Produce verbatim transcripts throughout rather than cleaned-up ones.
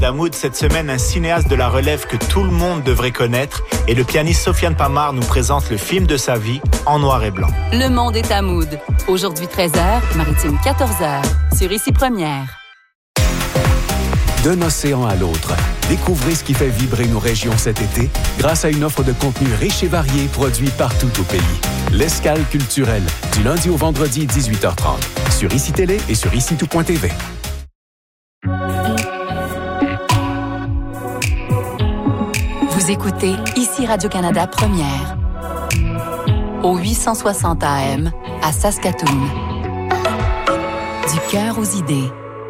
Damoud, cette semaine, un cinéaste de la relève que tout le monde devrait connaître, et le pianiste Sofiane Pamar nous présente le film de sa vie en noir et blanc. Le monde est à Mood. Aujourd'hui treize heures, Maritime quatorze heures, sur Ici Première. D'un océan à l'autre, découvrez ce qui fait vibrer nos régions cet été grâce à une offre de contenu riche et varié produit partout au pays. L'escale culturelle, du lundi au vendredi, dix-huit heures trente, sur Ici Télé et sur ici tout point t v. Vous écoutez Ici Radio-Canada Première, au huit cent soixante A M à Saskatoon. Du cœur aux idées.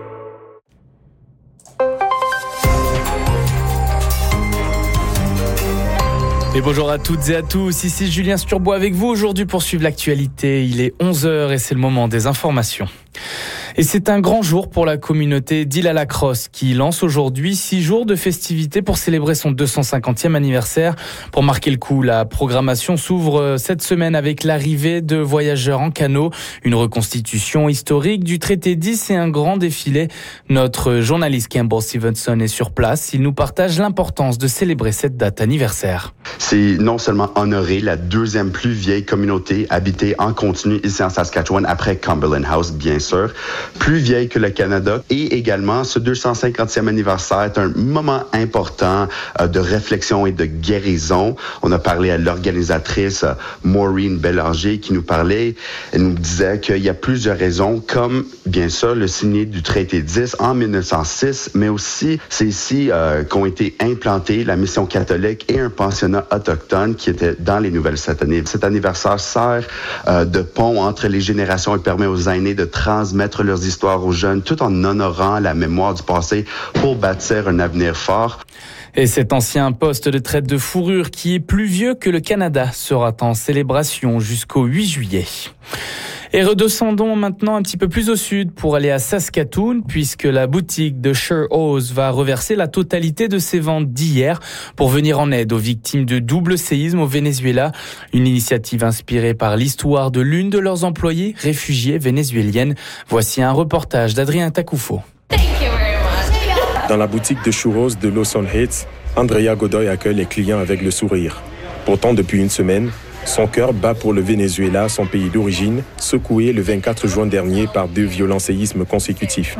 Et bonjour à toutes et à tous, ici Julien Sturbois avec vous aujourd'hui pour suivre l'actualité. Il est onze heures et c'est le moment des informations. Et c'est un grand jour pour la communauté d'Île-à-la-Crosse qui lance aujourd'hui six jours de festivités pour célébrer son deux cent cinquantième anniversaire. Pour marquer le coup, la programmation s'ouvre cette semaine avec l'arrivée de voyageurs en canot, une reconstitution historique du traité dix et un grand défilé. Notre journaliste Campbell Stevenson est sur place. Il nous partage l'importance de célébrer cette date anniversaire. C'est non seulement honorer la deuxième plus vieille communauté habitée en continu ici en Saskatchewan après Cumberland House, bien sûr, plus vieille que le Canada, et également ce deux cent cinquantième anniversaire est un moment important euh, de réflexion et de guérison. On a parlé à l'organisatrice euh, Maureen Bélanger qui nous parlait, elle nous disait qu'il y a plusieurs raisons, comme bien sûr le signé du traité dix en mille neuf cent six, mais aussi c'est ici euh, qu'ont été implantés la mission catholique et un pensionnat autochtone qui était dans les nouvelles cette année. Cet anniversaire sert euh, de pont entre les générations et permet aux aînés de transmettre leurs histoires aux jeunes tout en honorant la mémoire du passé pour bâtir un avenir fort. Et cet ancien poste de traite de fourrure qui est plus vieux que le Canada sera en célébration jusqu'au huit juillet. Et redescendons maintenant un petit peu plus au sud pour aller à Saskatoon, puisque la boutique de Sure Oz va reverser la totalité de ses ventes d'hier pour venir en aide aux victimes de double séisme au Venezuela. Une initiative inspirée par l'histoire de l'une de leurs employées, réfugiée vénézuélienne. Voici un reportage d'Adrien Takoufo. Dans la boutique de Churros de Lawson Heights, Andrea Godoy accueille les clients avec le sourire. Pourtant, depuis une semaine, son cœur bat pour le Venezuela, son pays d'origine, secoué le vingt-quatre juin dernier par deux violents séismes consécutifs.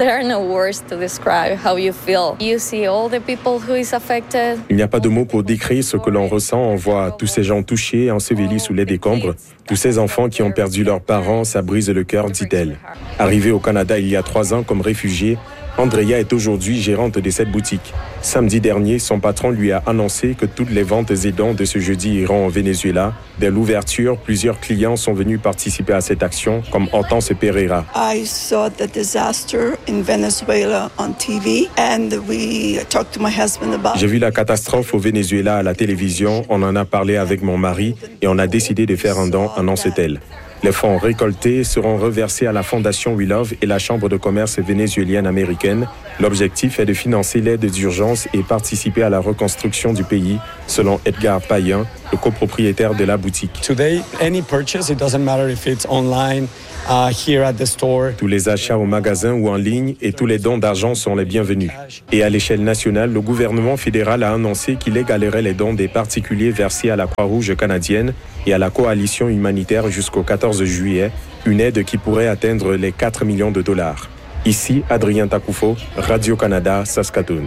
Il n'y a pas de mots pour décrire ce que l'on ressent. On voit tous ces gens touchés, ensevelis sous les décombres. Tous ces enfants qui ont perdu leurs parents, ça brise le cœur, dit-elle. Arrivée au Canada il y a trois ans comme réfugiée, Andrea est aujourd'hui gérante de cette boutique. Samedi dernier, son patron lui a annoncé que toutes les ventes et dons de ce jeudi iront au Venezuela. Dès l'ouverture, plusieurs clients sont venus participer à cette action, comme Hortense Pereira. I saw the disaster in Venezuela on T V and we talked to my husband about. J'ai vu la catastrophe au Venezuela à la télévision, on en a parlé avec mon mari et on a décidé de faire un don, annonce-t-elle. Les fonds récoltés seront reversés à la Fondation We Love et la Chambre de commerce vénézuélienne américaine. L'objectif est de financer l'aide d'urgence et participer à la reconstruction du pays, selon Edgar Payen, le copropriétaire de la boutique. Today, any purchase, it doesn't matter if it's online, uh, here at the store. Tous les achats au magasin ou en ligne et tous les dons d'argent sont les bienvenus. Et à l'échelle nationale, le gouvernement fédéral a annoncé qu'il égalerait les dons des particuliers versés à la Croix-Rouge canadienne et à la coalition humanitaire jusqu'au quatorze juillet, une aide qui pourrait atteindre les quatre millions de dollars. Ici, Adrien Takoufo, Radio-Canada, Saskatoon.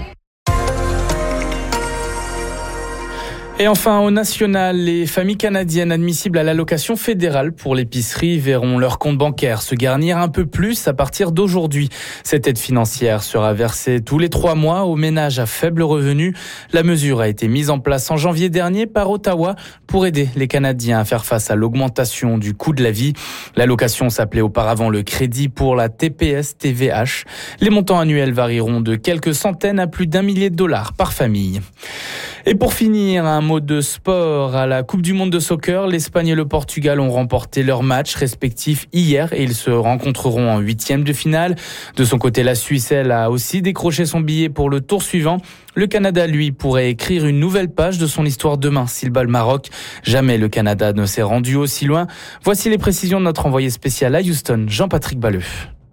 Et enfin, au national, les familles canadiennes admissibles à l'allocation fédérale pour l'épicerie verront leur compte bancaire se garnir un peu plus à partir d'aujourd'hui. Cette aide financière sera versée tous les trois mois aux ménages à faible revenu. La mesure a été mise en place en janvier dernier par Ottawa pour aider les Canadiens à faire face à l'augmentation du coût de la vie. L'allocation s'appelait auparavant le crédit pour la T P S T V H. Les montants annuels varieront de quelques centaines à plus d'un millier de dollars par famille. Et pour finir, un mot de sport. À la Coupe du monde de soccer, l'Espagne et le Portugal ont remporté leurs matchs respectifs hier et ils se rencontreront en huitième de finale. De son côté, la Suisse, elle, a aussi décroché son billet pour le tour suivant. Le Canada, lui, pourrait écrire une nouvelle page de son histoire demain s'il bat le Maroc. Jamais le Canada ne s'est rendu aussi loin. Voici les précisions de notre envoyé spécial à Houston, Jean-Patrick Balleux.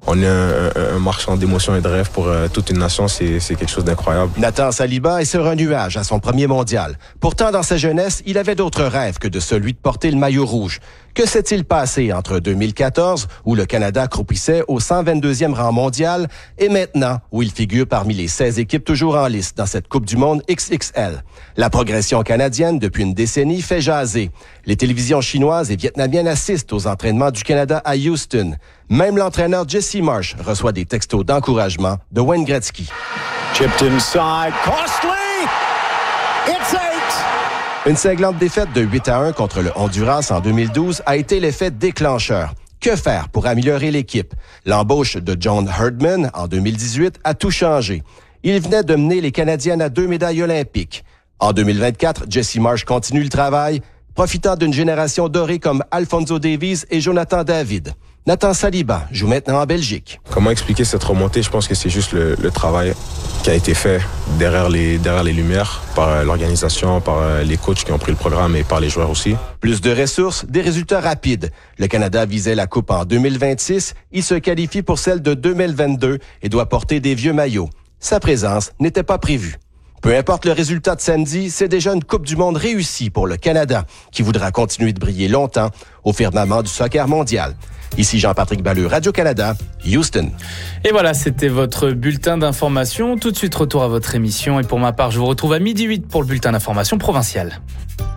On est un, un, un marchand d'émotions et de rêves pour euh, toute une nation, c'est, c'est quelque chose d'incroyable. Nathan Saliba est sur un nuage à son premier mondial. Pourtant, dans sa jeunesse, il avait d'autres rêves que de celui de porter le maillot rouge. Que s'est-il passé entre deux mille quatorze, où le Canada croupissait au cent vingt-deuxième rang mondial, et maintenant, où il figure parmi les seize équipes toujours en lice dans cette Coupe du monde X X L? La progression canadienne, depuis une décennie, fait jaser. Les télévisions chinoises et vietnamiennes assistent aux entraînements du Canada à Houston. Même l'entraîneur Jesse Marsh reçoit des textos d'encouragement de Wayne Gretzky. Chipped inside, costly! It's eight! Une cinglante défaite de huit à un contre le Honduras en deux mille douze a été l'effet déclencheur. Que faire pour améliorer l'équipe? L'embauche de John Herdman en deux mille dix-huit a tout changé. Il venait de mener les Canadiennes à deux médailles olympiques. En deux mille vingt-quatre, Jesse Marsh continue le travail, profitant d'une génération dorée comme Alphonso Davies et Jonathan David. Nathan Saliba joue maintenant en Belgique. Comment expliquer cette remontée? Je pense que c'est juste le, le travail qui a été fait derrière les, derrière les lumières par l'organisation, par les coachs qui ont pris le programme et par les joueurs aussi. Plus de ressources, des résultats rapides. Le Canada visait la Coupe en deux mille vingt-six. Il se qualifie pour celle de deux mille vingt-deux et doit porter des vieux maillots. Sa présence n'était pas prévue. Peu importe le résultat de samedi, c'est déjà une Coupe du monde réussie pour le Canada, qui voudra continuer de briller longtemps au firmament du soccer mondial. Ici Jean-Patrick Balleux, Radio-Canada, Houston. Et voilà, c'était votre bulletin d'information. Tout de suite, retour à votre émission. Et pour ma part, je vous retrouve à midi huit pour le bulletin d'information provincial.